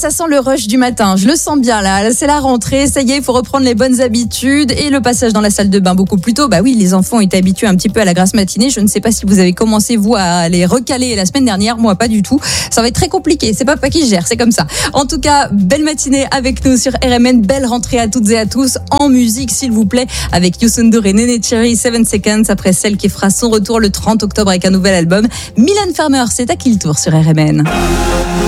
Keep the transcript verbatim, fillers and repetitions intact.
ça sent le rush du matin, je le sens bien là, c'est la rentrée, ça y est, il faut reprendre les bonnes habitudes et le passage dans la salle de bain beaucoup plus tôt. Bah oui, les enfants étaient habitués un petit peu à la grasse matinée, je ne sais pas si vous avez commencé vous à les recaler la semaine dernière, moi pas du tout, ça va être très compliqué, c'est papa qui gère, c'est comme ça. En tout cas, belle matinée avec nous sur R M N, belle rentrée à toutes et à tous, en musique s'il vous plaît, avec Youssou N'Dour et Néné Cherry, seven seconds, après celle qui fera son retour le trente octobre avec un nouvel album. Mylène Farmer, c'est à qui le tour sur R M N?